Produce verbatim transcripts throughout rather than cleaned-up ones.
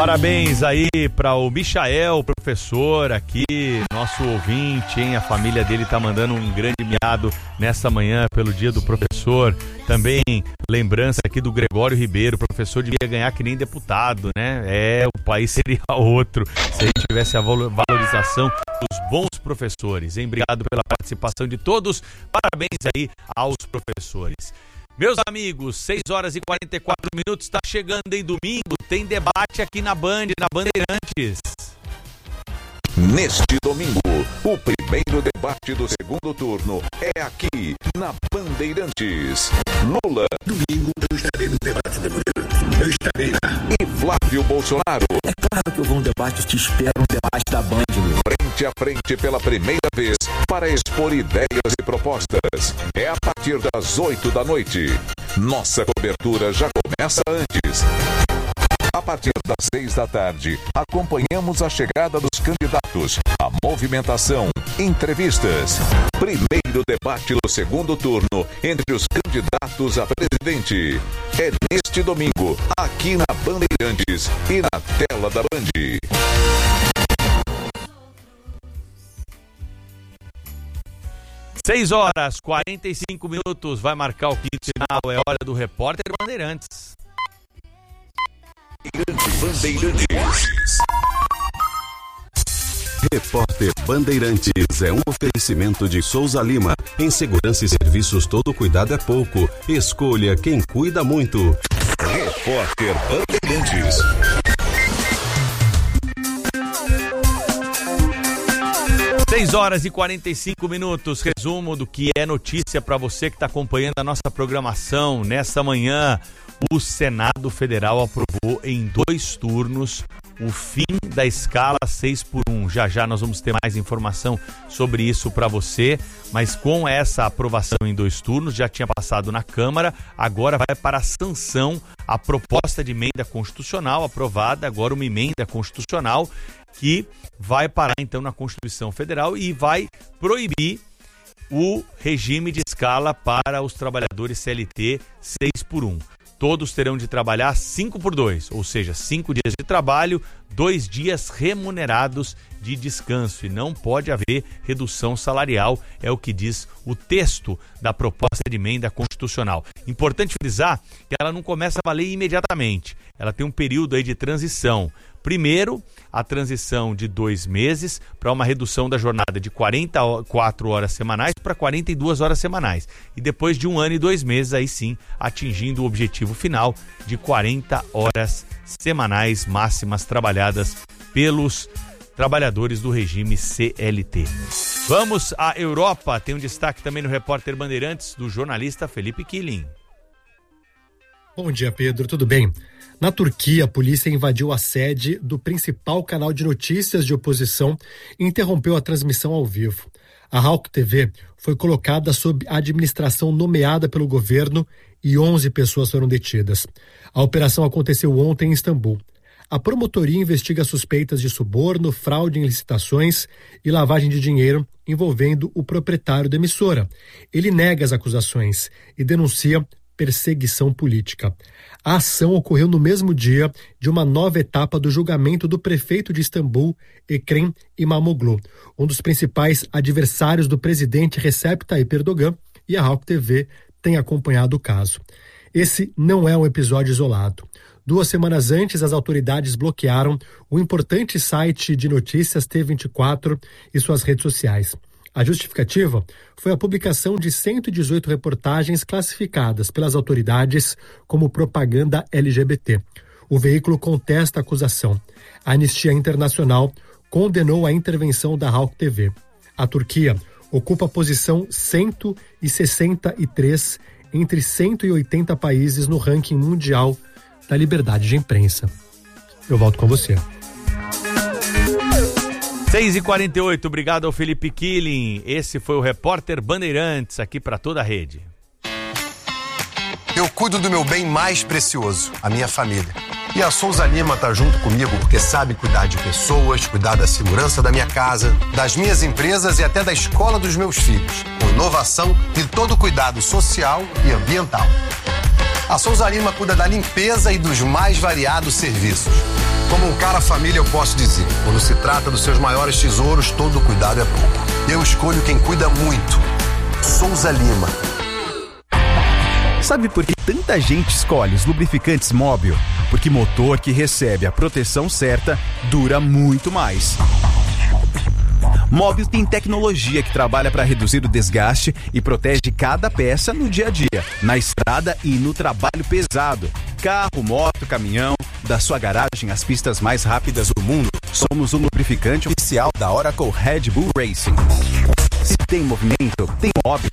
Parabéns aí para o Michael, professor aqui, nosso ouvinte, hein? A família dele tá mandando um grande miado nessa manhã pelo dia do professor. Também lembrança aqui do Gregório Ribeiro, o professor devia ganhar que nem deputado, né? É, o país seria outro se a gente tivesse a valorização dos bons professores, hein? Obrigado pela participação de todos, parabéns aí aos professores. Meus amigos, seis horas e quarenta e quatro minutos, está chegando em domingo, tem debate aqui na Band, na Bandeirantes. Neste domingo, o primeiro debate do segundo turno é aqui na Bandeirantes. Lula. Domingo eu estarei no debate da Bandeirantes. Eu estarei lá. E Flávio Bolsonaro. É claro que eu vou um debate, te espero um debate da Band. Meu. Frente a frente pela primeira vez para expor ideias e propostas. É a partir das oito da noite. Nossa cobertura já começa antes. A partir das seis da tarde, acompanhamos a chegada dos candidatos, a movimentação, entrevistas. Primeiro debate do segundo turno entre os candidatos a presidente. É neste domingo, aqui na Bandeirantes e na tela da Band. seis horas e quarenta e cinco minutos, vai marcar o quinto final, é hora do repórter Bandeirantes. Bandeirantes. Repórter Bandeirantes é um oferecimento de Souza Lima. Em segurança e serviços, todo cuidado é pouco. Escolha quem cuida muito. Repórter Bandeirantes. seis horas e quarenta e cinco minutos, resumo do que é notícia para você que está acompanhando a nossa programação. Nessa manhã, o Senado Federal aprovou em dois turnos o fim da escala seis por um. Já já nós vamos ter mais informação sobre isso para você, mas com essa aprovação em dois turnos, já tinha passado na Câmara, agora vai para a sanção a proposta de emenda constitucional aprovada, agora uma emenda constitucional que vai parar então na Constituição Federal e vai proibir o regime de escala para os trabalhadores C L T seis por um. Todos terão de trabalhar cinco por dois, ou seja, cinco dias de trabalho, dois dias remunerados de descanso. E não pode haver redução salarial, é o que diz o texto da proposta de emenda constitucional. Importante frisar que ela não começa a valer imediatamente. Ela tem um período aí de transição. Primeiro, a transição de dois meses para uma redução da jornada de quarenta e quatro horas semanais para quarenta e duas horas semanais. E depois de um ano e dois meses, aí sim, atingindo o objetivo final de quarenta horas semanais máximas trabalhadas pelos trabalhadores do regime C L T. Vamos à Europa. Tem um destaque também no Repórter Bandeirantes do jornalista Felipe Killing. Bom dia, Pedro. Tudo bem? Na Turquia, a polícia invadiu a sede do principal canal de notícias de oposição e interrompeu a transmissão ao vivo. A Halk T V foi colocada sob administração nomeada pelo governo e onze pessoas foram detidas. A operação aconteceu ontem em Istambul. A promotoria investiga suspeitas de suborno, fraude em licitações e lavagem de dinheiro envolvendo o proprietário da emissora. Ele nega as acusações e denuncia perseguição política. A ação ocorreu no mesmo dia de uma nova etapa do julgamento do prefeito de Istambul, Ekrem İmamoğlu, um dos principais adversários do presidente Recep Tayyip Erdogan, e a Halk T V tem acompanhado o caso. Esse não é um episódio isolado. Duas semanas antes, as autoridades bloquearam o importante site de notícias T vinte e quatro e suas redes sociais. A justificativa foi a publicação de cento e dezoito reportagens classificadas pelas autoridades como propaganda L G B T. O veículo contesta a acusação. A Anistia Internacional condenou a intervenção da Halk T V. A Turquia ocupa a posição cento e sessenta e três entre cento e oitenta países no ranking mundial da liberdade de imprensa. Eu volto com você. seis e quarenta e oito, obrigado ao Felipe Killing. Esse foi o Repórter Bandeirantes, aqui para toda a rede. Eu cuido do meu bem mais precioso, a minha família. E a Souza Lima tá junto comigo porque sabe cuidar de pessoas, cuidar da segurança da minha casa, das minhas empresas e até da escola dos meus filhos, com inovação e todo cuidado social e ambiental. A Souza Lima cuida da limpeza e dos mais variados serviços. Como um cara família, eu posso dizer, quando se trata dos seus maiores tesouros, todo cuidado é pouco. Eu escolho quem cuida muito. Souza Lima. Sabe por que tanta gente escolhe os lubrificantes Móbil? Porque motor que recebe a proteção certa dura muito mais. Móbil tem tecnologia que trabalha para reduzir o desgaste e protege cada peça no dia a dia, na estrada e no trabalho pesado. Carro, moto, caminhão, da sua garagem às pistas mais rápidas do mundo, somos o lubrificante oficial da Oracle Red Bull Racing. Se tem movimento, tem Móbil.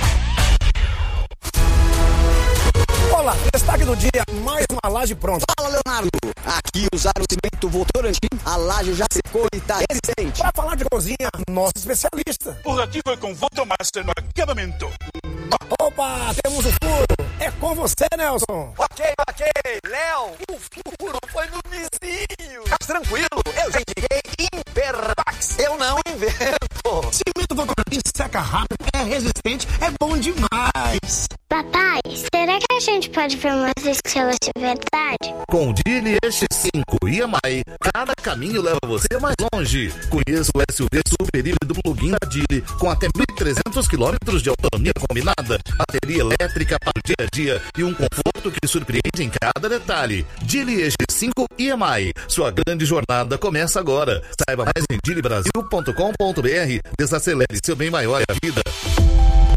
Olá, destaque do dia, mais uma laje pronta. Fala, Leonardo. Aqui usaram cimento Votorantim, a laje já secou e tá resistente. Para falar de cozinha, nosso especialista. Por aqui foi com Votomaster no acabamento. Opa, temos o furo. É com você, Nelson. Ok, ok. Léo, o furo foi no vizinho. Mas tranquilo, eu já indiquei Impervax. Eu não invento. Cimento Votorantim seca rápido, é resistente, é bom demais. Papai, será que a gente pode ver umas estrelas de verdade? Com o Geely X cinco e M I, cada caminho leva você mais longe. Conheça o S U V super híbrido plug-in da Geely, com até mil e trezentos quilômetros de autonomia combinada, bateria elétrica para o dia a dia e um conforto que surpreende em cada detalhe. Geely X cinco e M I, sua grande jornada começa agora. Saiba mais em geely brasil ponto com ponto b r. Desacelere seu bem maior é a vida.